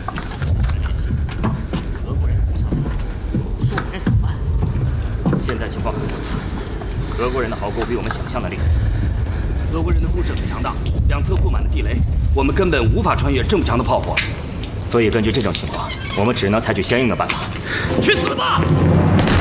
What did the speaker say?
俄国人不上来，说我们该怎么办？现在情况很复杂，俄国人的壕沟比我们想象的厉害。俄国人的工事很强大，两侧布满了地雷，我们根本无法穿越这么强的炮火。所以根据这种情况，我们只能采取相应的办法。去死吧！